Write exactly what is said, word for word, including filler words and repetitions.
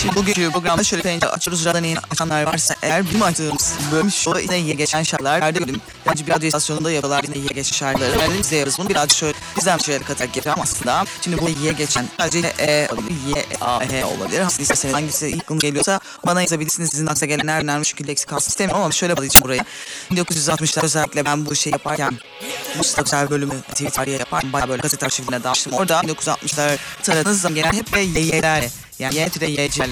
Şimdi bugünkü programda şöyle pencere açıyoruz. Radyo'nun yeni açanlar varsa eğer bizim açtığımız bölüm şu yine iyi geçen şarkılar. Her gün bence bir radyo istasyonunda yapıyorlar yine iyi geçen şarkıları. Ben de biz de yapıyoruz bunu birazcık şöyle bizden bir şeyler katarak yapıyorum aslında. Şimdi bu iyi geçen sadece E olabilir, Y, A, H olabilir. Hangisi, hangisi ilk konu geliyorsa bana yazabilirsiniz. Sizin aklınıza gelenler önemli şekilde eksik kalsın istemiyorum ama şöyle bağlayacağım burayı. bin dokuz yüz altmışlar özellikle ben bu şey yaparken bu güzel bölümü Twitter'ya yaparken bayağı böyle gazete arşivine dalmıştım. Orada bin dokuz yüz altmışlar taradığınız zaman gelen hep de Y'ler. Yani Y-Y'ciler